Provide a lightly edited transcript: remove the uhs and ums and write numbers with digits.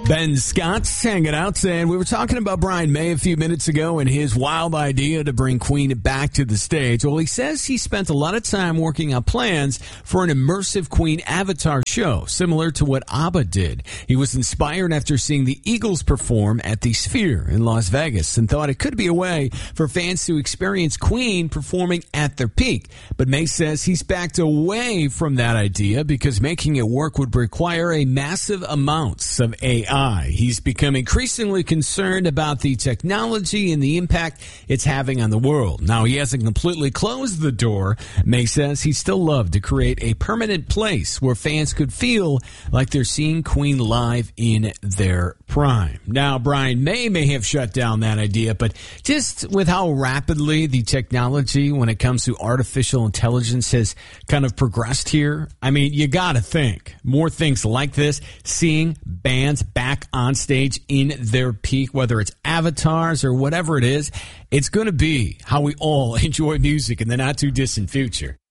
Ben Scott's hanging out, and we were talking about Brian May a few minutes ago and his wild idea to bring Queen back to the stage. Well, he says he spent a lot of time working on plans for an immersive Queen avatar show, similar to what ABBA did. He was inspired after seeing the Eagles perform at the Sphere in Las Vegas and thought it could be a way for fans to experience Queen performing at their peak. But May says he's backed away from that idea because making it work would require a massive amounts of AI. He's become increasingly concerned about the technology and the impact it's having on the world. Now, he hasn't completely closed the door. May says he'd still love to create a permanent place where fans could feel like they're seeing Queen live in their prime. Now, Brian may have shut down that idea, but just with how rapidly the technology when it comes to artificial intelligence has kind of progressed here, I mean, you gotta think more things like this, seeing bands back on stage in their peak, whether it's avatars or whatever it is, it's going to be how we all enjoy music in the not too distant future.